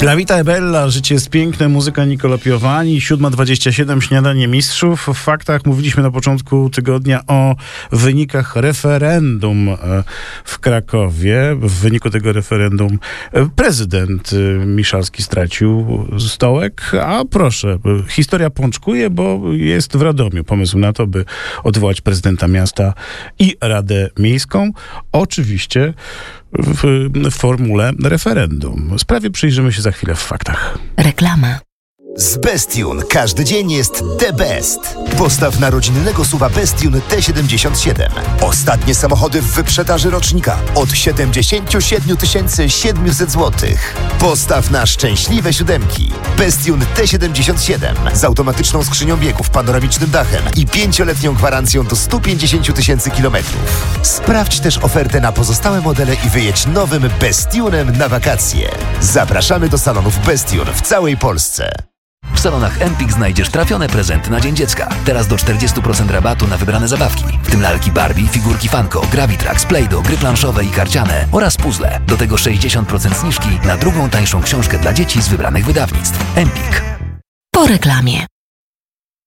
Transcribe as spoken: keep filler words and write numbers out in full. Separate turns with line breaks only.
La Vita è Bella, życie jest piękne, muzyka Nicola Piovani, siódma dwadzieścia siedem, śniadanie mistrzów. W faktach mówiliśmy na początku tygodnia o wynikach referendum w Krakowie. W wyniku tego referendum prezydent Miszalski stracił stołek, a proszę, historia pączkuje, bo jest w Radomiu pomysł na to, by odwołać prezydenta miasta i Radę Miejską. Oczywiście w formule referendum. Sprawie przyjrzymy się za chwilę w faktach.
Reklama.
Z Bestune każdy dzień jest the best. Postaw na rodzinnego suwa Bestune T siedemdziesiąt siedem. Ostatnie samochody w wyprzedaży rocznika od siedemdziesiąt siedem tysięcy siedemset złotych. Postaw na szczęśliwe siódemki. Bestune T siedemdziesiąt siedem z automatyczną skrzynią biegów, panoramicznym dachem i pięcioletnią gwarancją do sto pięćdziesiąt tysięcy kilometrów. Sprawdź też ofertę na pozostałe modele i wyjedź nowym Bestunem na wakacje. Zapraszamy do salonów Bestune w całej Polsce.
W salonach Empik znajdziesz trafione prezenty na Dzień Dziecka. Teraz do czterdzieści procent rabatu na wybrane zabawki, w tym lalki Barbie, figurki Funko, Gravitrax, Play-Doh, gry planszowe i karciane oraz puzzle. Do tego sześćdziesiąt procent zniżki na drugą tańszą książkę dla dzieci z wybranych wydawnictw. Empik.
Po reklamie.